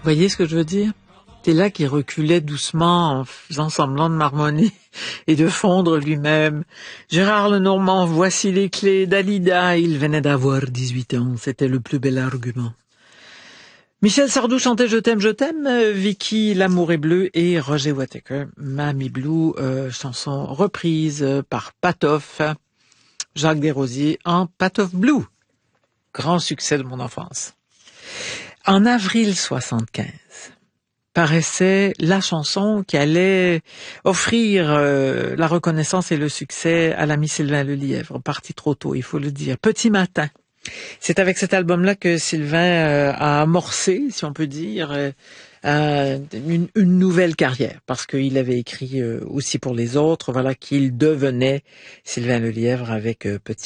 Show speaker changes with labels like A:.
A: Voyez ce que je veux dire? C'est là qu'il reculait doucement en faisant semblant de marmonner et de fondre lui-même. Gérard Lenormand, voici les clés. Dalida, il venait d'avoir 18 ans. C'était le plus bel argument. Michel Sardou chantait Je t'aime, Vicky, L'amour est bleu et Roger Whittaker, Mamie Blue, chanson reprise par Patof, Jacques Desrosiers en Patof Blue. Grand succès de mon enfance. En avril 75, paraissait la chanson qui allait offrir la reconnaissance et le succès à l'ami Sylvain Lelièvre, parti trop tôt, il faut le dire. Petit matin. C'est avec cet album-là que Sylvain a amorcé, si on peut dire, une nouvelle carrière, parce qu'il avait écrit aussi pour les autres, voilà qu'il devenait Sylvain Lelièvre avec Petit